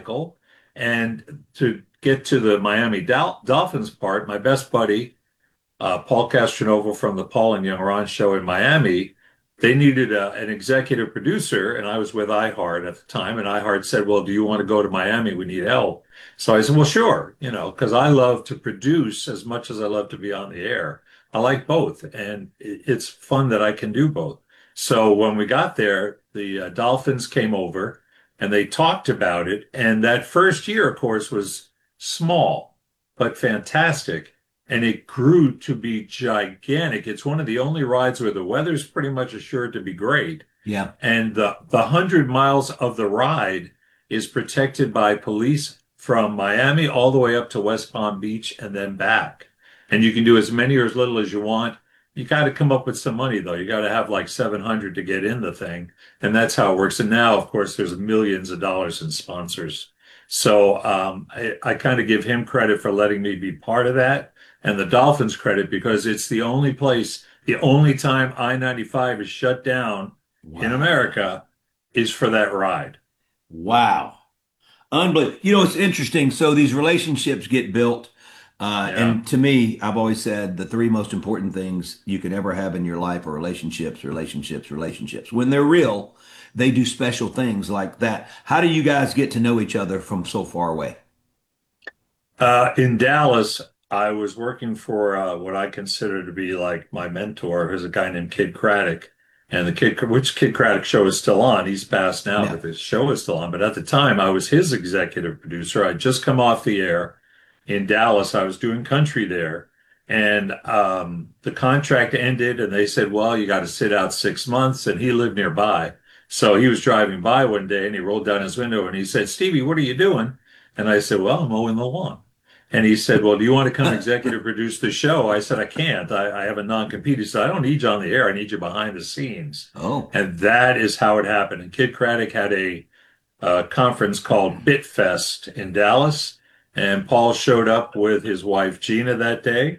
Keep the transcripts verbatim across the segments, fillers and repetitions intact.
motorcycle. And to get to the Miami Dol Dolphins part, my best buddy, uh, Paul Castronovo from the Paul and Young Ron show in Miami, they needed a, an executive producer, and I was with iHeart at the time, and iHeart said, "Well, do you want to go to Miami? We need help." So I said, "Well, sure," you know, because I love to produce as much as I love to be on the air. I like both, and it, it's fun that I can do both. So when we got there, the uh, Dolphins came over, and they talked about it. And that first year, of course, was small but fantastic. And it grew to be gigantic. It's one of the only rides where the weather's pretty much assured to be great. Yeah. And the, the hundred miles of the ride is protected by police from Miami all the way up to West Palm Beach and then back. And you can do as many or as little as you want. You got to come up with some money, though. You got to have like seven hundred to get in the thing. And that's how it works. And now, of course, there's millions of dollars in sponsors. So um, I, I kind of give him credit for letting me be part of that, and the Dolphins credit because it's the only place, the only time I ninety-five is shut down Wow. in America is for that ride. Wow. Unbelievable. You know, it's interesting. So these relationships get built. Uh, Yeah. and to me, I've always said the three most important things you can ever have in your life are relationships, relationships, relationships. When they're real, they do special things like that. How do you guys get to know each other from so far away? Uh, in Dallas, I was working for uh, what I consider to be like my mentor, who's a guy named Kid Craddock. And the Kid, which Kid Craddock show is still on. He's passed now, Yeah. but the show is still on. But at the time, I was his executive producer. I'd just come off the air in Dallas. I was doing country there. And um, the contract ended, and they said, "Well, you got to sit out six months." And he lived nearby. So he was driving by one day, and he rolled down his window, and he said, "Stevie, what are you doing?" And I said, "Well, I'm mowing the lawn." And he said, "Well, do you want to come executive produce the show?" I said, "I can't. I, I have a non-compete." He said, "I don't need you on the air. I need you behind the scenes." Oh, And that is how it happened. And Kid Craddock had a, uh conference called BitFest in Dallas. And Paul showed up with his wife, Gina, that day.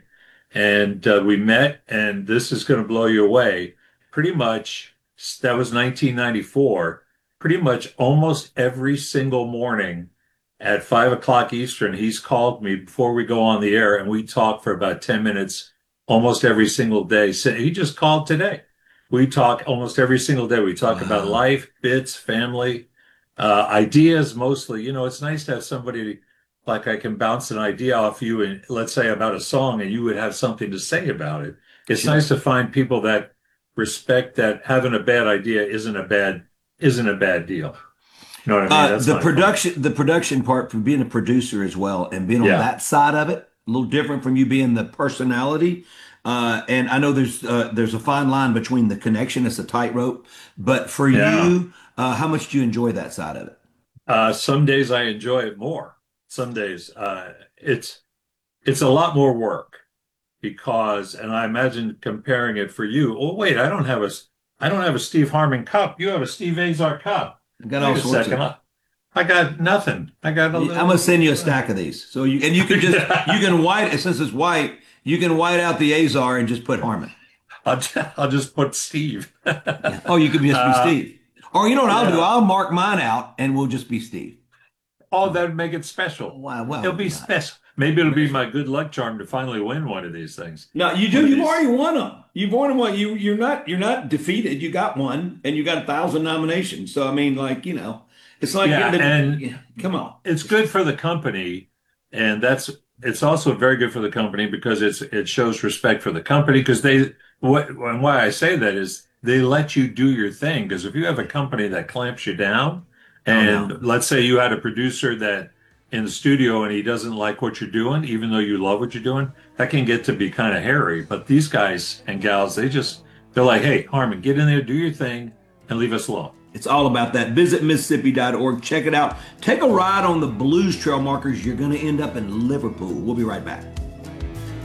And uh, we met. And this is going to blow you away. Pretty much, that was nineteen ninety-four. Pretty much almost every single morning at five o'clock Eastern, he's called me before we go on the air, and we talk for about ten minutes almost every single day. So he just called today. We talk almost every single day. We talk about wow. life, bits, family, uh, ideas mostly. You know, it's nice to have somebody like I can bounce an idea off you and let's say about a song and you would have something to say about it. It's Sure. nice to find people that respect that having a bad idea isn't a bad isn't a bad deal. You know what I mean? Uh, That's the not fun. production, the production part from being a producer as well and being on Yeah. that side of it, a little different from you being the personality. Uh, and I know there's uh, there's a fine line between the connection. It's a tightrope. But for Yeah. you, uh, how much do you enjoy that side of it? Uh, some days I enjoy it more. Some days uh, it's it's a lot more work because, and I imagine comparing it for you. Oh, wait, I don't have a I don't have a Steve Harmon cup. You have a Steve Azar cup. I got all Wait a sorts second. of. I, I got nothing. I got a I'm little. gonna send you a stack of these. So you and you can just you can white since it's white, you can white out the Azar and just put Harmon. I'll, I'll just put Steve. Oh, you could just be Uh, Steve. Or you know what I'll do? yeah. I'll mark mine out and we'll just be Steve. Oh, that'd make it special. Wow, well, It'll be special. Maybe it'll be my good luck charm to finally win one of these things. no, you One do. of You've these. already won them. You've won one. You you're not you're not defeated. You got one, and you got a thousand nominations. So I mean, like you know, it's like Yeah, getting and the, yeah, come on. it's good for the company, and that's it's also very good for the company because it's it shows respect for the company because they what and why I say that is they let you do your thing because if you have a company that clamps you down, Oh no, and let's say you had a producer that in the studio and he doesn't like what you're doing, even though you love what you're doing, that can get to be kind of hairy. But these guys and gals, they just they're like, hey, Harmon, get in there, do your thing, and leave us alone. it's all about that. Visit Mississippi dot org. Check it out. Take a ride on the Blues Trail markers. You're going to end up in Liverpool. We'll be right back.